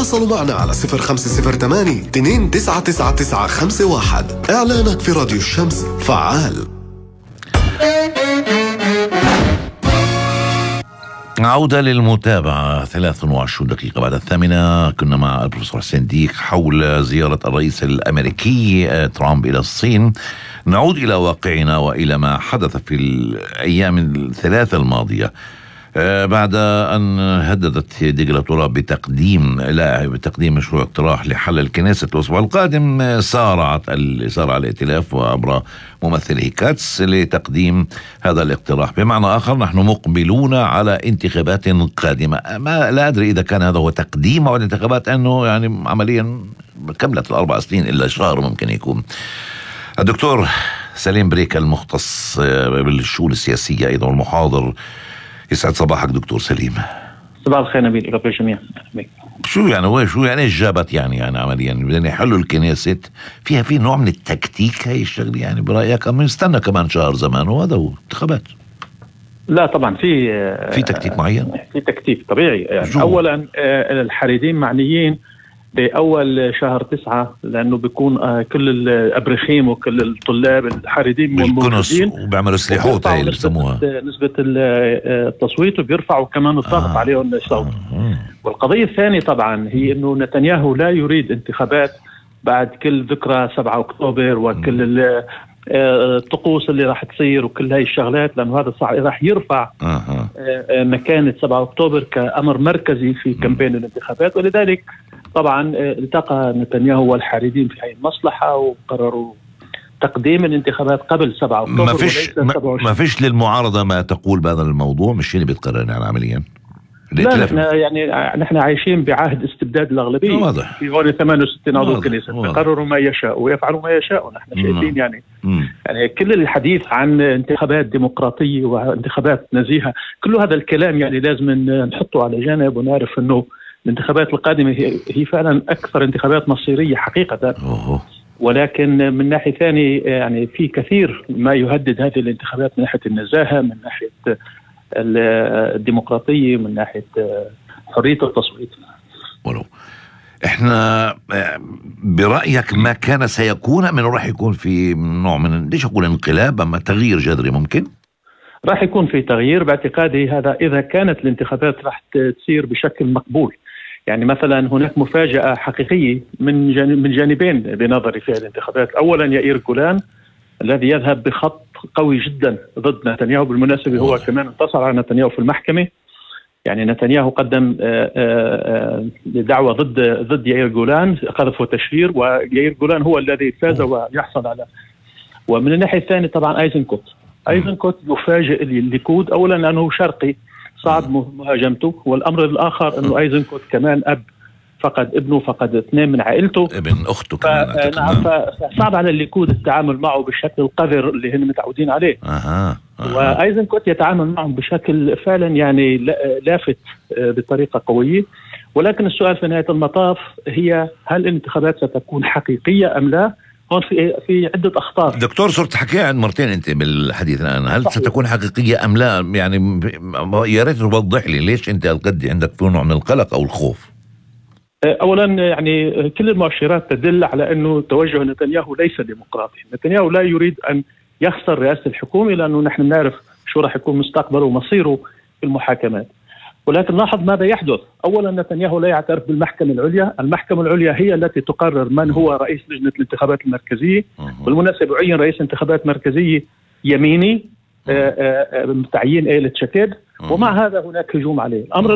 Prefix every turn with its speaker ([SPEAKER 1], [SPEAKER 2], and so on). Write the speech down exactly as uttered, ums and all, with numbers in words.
[SPEAKER 1] تواصلوا معنا على صفر خمسة صفر ثمانية اثنين تسعة تسعة تسعة خمسة واحد. إعلانك في راديو الشمس فعال.
[SPEAKER 2] عودة للمتابعة. ثلاث وعشرون دقيقة بعد الثامنة كنا مع البروفيسور حسين ديك حول زيارة الرئيس الأمريكي ترامب إلى الصين. نعود إلى واقعنا وإلى ما حدث في الأيام الثلاثة الماضية بعد أن هددت ديكتاتورة بتقديم لا بتقديم مشروع اقتراح لحل الكنيسة الأسبوع القادم. سارعت سارع الائتلاف وعبر ممثله كاتس لتقديم هذا الاقتراح. بمعنى آخر نحن مقبلون على انتخابات قادمة. ما لا أدري إذا كان هذا هو تقديم أو الانتخابات، أنه يعني عمليا كملت الأربع سنين إلا شهر ممكن يكون. الدكتور سليم بريك المختص بالشؤون السياسية أيضا المحاضر، يسعد صباحك دكتور سليم.
[SPEAKER 3] صباح الخير نبيل، رب الجميع.
[SPEAKER 2] شو يعني هو شو يعني إجابت يعني يعني عمليا بدنا يحلوا الكنيسة فيها في نوع من التكتيك هاي الشغلة يعني برأيك؟ أم نستنى كمان شهر زمان وهذا هو انتخابات؟
[SPEAKER 3] لا طبعا في
[SPEAKER 2] في تكتيك معين،
[SPEAKER 3] في تكتيك طبيعي يعني. أولا الحريدين معنيين بأول شهر تسعة، لأنه بيكون كل الأبرخيم وكل الطلاب الحريدين موجودين
[SPEAKER 2] وبيعملوا سليحوت هاي اللي بسموها
[SPEAKER 3] نسبة التصويت، وبيرفعوا كمان الضغط آه. عليهم الصوت. آه. والقضية الثانية طبعا هي أنه نتنياهو لا يريد انتخابات بعد كل ذكرى سبعة أكتوبر وكل الطقوس اللي راح تصير وكل هاي الشغلات، لأنه هذا صح راح يرفع آه. مكانة سبعة أكتوبر كأمر مركزي في كامبين الانتخابات. ولذلك طبعا التقى نتنياهو والحريدين في هاي المصلحة وقرروا تقديم الانتخابات قبل سبعة أكتوبر.
[SPEAKER 2] ما فيش ما فيش للمعارضة ما تقول بهذا الموضوع؟ مش اللي بيتقرر يعني عمليا؟
[SPEAKER 3] لا نحن يعني نحن عايشين بعهد استبداد الأغلبية.
[SPEAKER 2] واضح.
[SPEAKER 3] في هون ثمانية وستين عضو كنيسة يقرروا ما يشاء ويفعلوا ما يشاء، ونحن شايفين يعني مم. يعني كل الحديث عن انتخابات ديمقراطية وانتخابات نزيهة، كل هذا الكلام يعني لازم نحطه على جانب ونعرف انه الانتخابات القادمة هي, هي فعلا أكثر انتخابات مصيرية حقيقة.
[SPEAKER 2] أوه.
[SPEAKER 3] ولكن من ناحية ثانية يعني في كثير ما يهدد هذه الانتخابات، من ناحية النزاهة، من ناحية الديمقراطية، من ناحية حرية التصويت.
[SPEAKER 2] ولو احنا برأيك ما كان سيكون من راح يكون في نوع من ليش أقول انقلاب أما تغيير جذري ممكن؟
[SPEAKER 3] راح يكون في تغيير باعتقادي هذا إذا كانت الانتخابات راح تصير بشكل مقبول. يعني مثلا هناك مفاجأة حقيقية من جانب من جانبين بنظري في الانتخابات. أولا يائير جولان الذي يذهب بخط قوي جدا ضد نتنياهو، بالمناسبة هو كمان انتصر على نتنياهو في المحكمة. يعني نتنياهو قدم دعوة ضد ضد يائير جولان قذف وتشهير، ويائير جولان هو الذي فاز ويحصل على. ومن الناحية الثانية طبعا ايزنكوت ايزنكوت يفاجئ الليكود، اولا لانه شرقي صعب مهاجمته، والامر الاخر انه ايزنكوت كمان اب فقد ابنه، فقد اثنين من عائلته،
[SPEAKER 2] ابن اخته كمان.
[SPEAKER 3] نعم، فصعب على الليكود التعامل معه بالشكل القذر اللي هن متعودين عليه.
[SPEAKER 2] أه. أه.
[SPEAKER 3] وايزنكوت يتعامل معهم بشكل فعلا يعني لافت بطريقه قويه. ولكن السؤال في نهايه المطاف هي هل الانتخابات ستكون حقيقيه ام لا؟ هون في في عده اخطار.
[SPEAKER 2] دكتور صرت حكيها عن مرتين انت بالحديث الان، هل صحيح. ستكون حقيقيه ام لا؟ يعني يا ريت توضح لي ليش انت قد عندك في نوع من القلق او الخوف.
[SPEAKER 3] اولا يعني كل المؤشرات تدل على انه توجه نتنياهو ليس ديمقراطي. نتنياهو لا يريد ان يخسر رئاسه الحكومه، لانه نحن نعرف شو راح يكون مستقبله ومصيره في المحاكمات. ولكن لاحظ ماذا يحدث. اولا نتنياهو لا يعترف بالمحكمه العليا، المحكمه العليا هي التي تقرر من هو رئيس لجنه الانتخابات المركزية. بالمناسبه عين رئيس انتخابات مركزيه يميني تعيين آلة شكد، ومع هذا هناك هجوم عليه. الامر